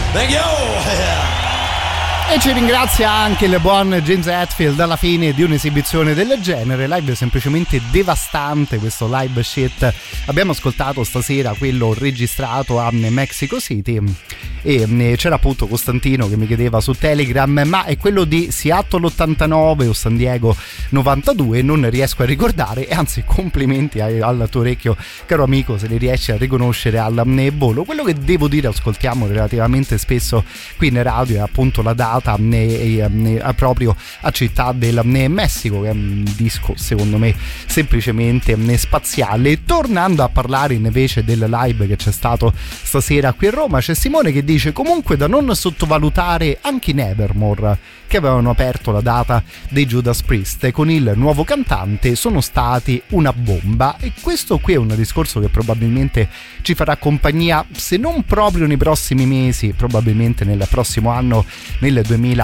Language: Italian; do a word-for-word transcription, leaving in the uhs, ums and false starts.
Thank you. Yeah. E ci ringrazia anche il buon James Hetfield alla fine di un'esibizione del genere, live semplicemente devastante, questo live shit. Abbiamo ascoltato stasera quello registrato a Mexico City e c'era appunto Costantino che mi chiedeva su Telegram: ma è quello di Seattle ottantanove o San Diego novantadue? Non riesco a ricordare, e anzi complimenti al tuo orecchio, caro amico, se li riesci a riconoscere al volo. Quello che devo dire ascoltiamo relativamente spesso qui in radio è appunto la data Ne, ne, proprio a Città del ne, Messico, che è un disco secondo me semplicemente ne, spaziale. Tornando a parlare invece del live che c'è stato stasera qui a Roma, c'è Simone che dice: comunque da non sottovalutare anche i Nevermore, che avevano aperto la data dei Judas Priest con il nuovo cantante, sono stati una bomba. E questo qui è un discorso che probabilmente ci farà compagnia, se non proprio nei prossimi mesi, probabilmente nel prossimo anno, nel duemiladiciannove,